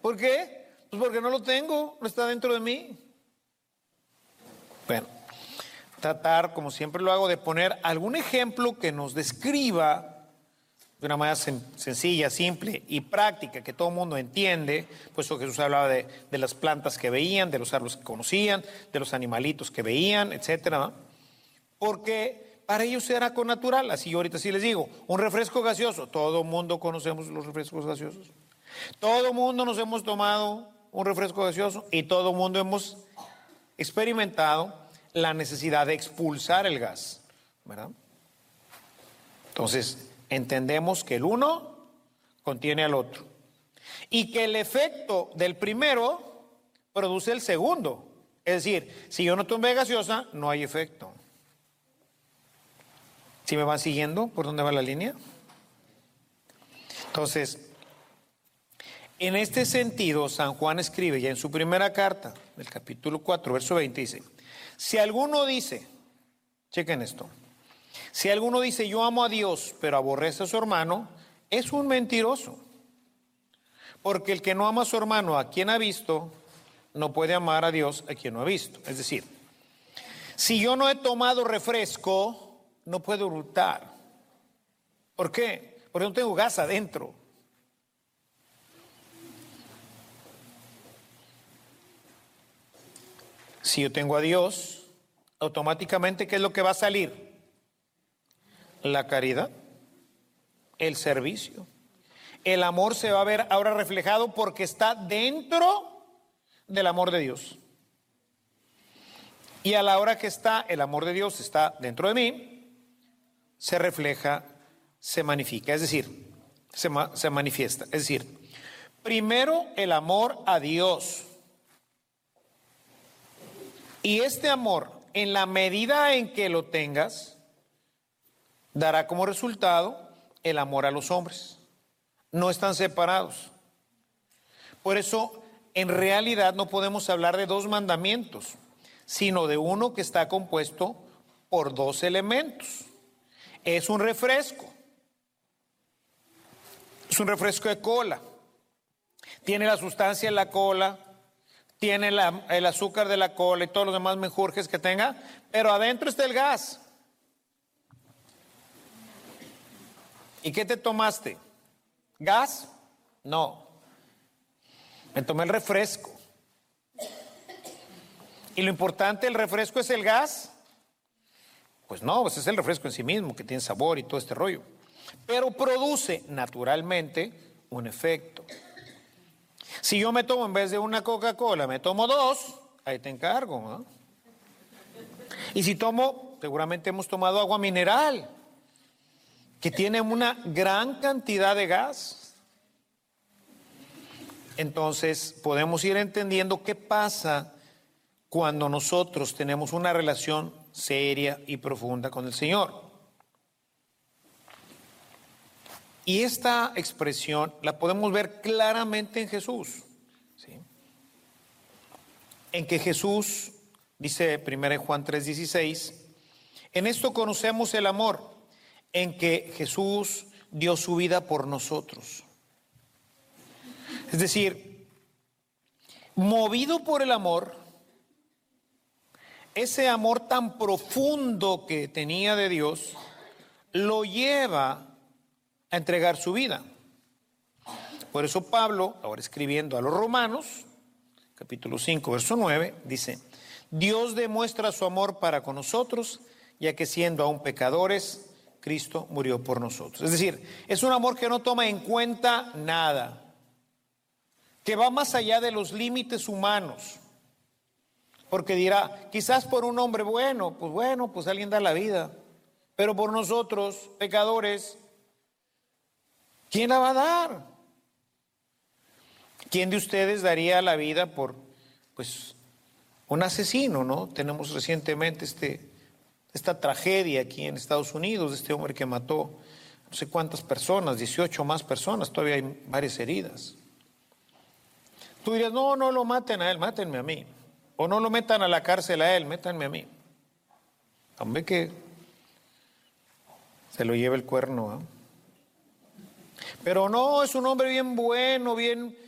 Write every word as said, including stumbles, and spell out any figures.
¿Por qué? Pues porque no lo tengo, no está dentro de mí. Bueno, tratar, como siempre lo hago, de poner algún ejemplo que nos describa de una manera sen- sencilla, simple y práctica, que todo el mundo entiende, puesto que Jesús hablaba de, de las plantas que veían, de los árboles que conocían, de los animalitos que veían, etcétera, ¿no? Porque para ellos era con natural. Así yo ahorita sí les digo, un refresco gaseoso, todo el mundo conocemos los refrescos gaseosos, todo el mundo nos hemos tomado un refresco gaseoso y todo el mundo hemos experimentado la necesidad de expulsar el gas, ¿verdad? Entonces, entendemos que el uno contiene al otro y que el efecto del primero produce el segundo. Es decir, si yo no tomé gaseosa, no hay efecto. ¿Sí me van siguiendo por dónde va la línea? Entonces, en este sentido, San Juan escribe ya en su primera carta, del capítulo cuatro, verso veinte, dice, si alguno dice, chequen esto, si alguno dice yo amo a Dios, pero aborrece a su hermano, es un mentiroso. Porque el que no ama a su hermano a quien ha visto, no puede amar a Dios a quien no ha visto. Es decir, si yo no he tomado refresco, no puedo hurtar. ¿Por qué? Porque no tengo gas adentro. Si yo tengo a Dios, automáticamente, ¿qué es lo que va a salir? La caridad, el servicio. El amor se va a ver ahora reflejado porque está dentro del amor de Dios. Y a la hora que está el amor de Dios está dentro de mí, se refleja, se magnifica, es decir, se, ma- se manifiesta. Es decir, primero el amor a Dios. Y este amor, en la medida en que lo tengas, dará como resultado el amor a los hombres. No están separados. Por eso, en realidad no podemos hablar de dos mandamientos, sino de uno que está compuesto por dos elementos. Es un refresco. Es un refresco de cola. Tiene la sustancia en la cola, tiene la, el azúcar de la cola y todos los demás menjurjes que tenga, pero adentro está el gas. ¿Y qué te tomaste? ¿Gas? No. Me tomé el refresco. ¿Y lo importante del refresco es el gas? Pues no, pues es el refresco en sí mismo, que tiene sabor y todo este rollo. Pero produce naturalmente un efecto. Si yo me tomo en vez de una Coca-Cola, me tomo dos, ahí te encargo, ¿no? Y si tomo, seguramente hemos tomado agua mineral, que tiene una gran cantidad de gas. Entonces podemos ir entendiendo qué pasa cuando nosotros tenemos una relación seria y profunda con el Señor. Y esta expresión la podemos ver claramente en Jesús, ¿sí? En que Jesús, dice primero Juan tres dieciséis, en esto conocemos el amor, en que Jesús dio su vida por nosotros. Es decir, movido por el amor, ese amor tan profundo que tenía de Dios, lo lleva a entregar su vida. Por eso Pablo, ahora escribiendo a los Romanos, capítulo cinco, verso nueve, dice, Dios demuestra su amor para con nosotros, ya que siendo aún pecadores, Cristo murió por nosotros. Es decir, es un amor que no toma en cuenta nada, que va más allá de los límites humanos. Porque dirá, quizás por un hombre bueno, pues bueno, pues alguien da la vida. Pero por nosotros, pecadores, ¿quién la va a dar? ¿Quién de ustedes daría la vida por, pues, un asesino, ¿no? Tenemos recientemente este, esta tragedia aquí en Estados Unidos, de este hombre que mató no sé cuántas personas, dieciocho más personas, todavía hay varias heridas. Tú dirías, no, no lo maten a él, mátenme a mí. O no lo metan a la cárcel a él, métanme a mí. Hombre, que se lo lleva el cuerno, ¿eh? Pero no, es un hombre bien bueno, bien,